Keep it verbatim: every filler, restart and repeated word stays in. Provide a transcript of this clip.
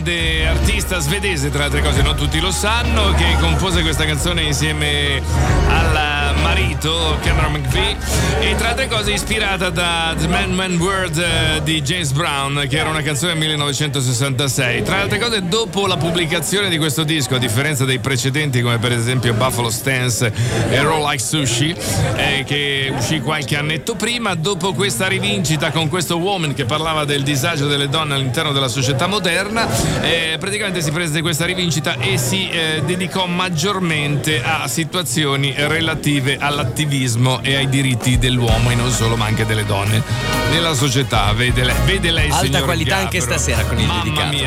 grande artista svedese, tra le altre cose, non tutti lo sanno, che compose questa canzone insieme al marito Cameron McVie, e tra le altre cose ispirata da The Man Man World eh, di James Brown, che era una canzone del millenovecentosessantasei. Tra le altre cose, dopo la pubblicazione di questo disco, a differenza dei precedenti come per esempio Buffalo Stance e Roll Like Sushi, eh, che uscì qualche annetto prima, dopo questa rivincita con questo Woman che parlava del disagio delle donne all'interno della società moderna, eh, praticamente si prese questa rivincita e si eh, dedicò maggiormente a situazioni relative all'attivismo e ai diritti dell'uomo, e non solo ma anche delle donne nella società. Vede lei, vede lei alta signor qualità Gabbro. Anche stasera con il Mamma dedicato. mia.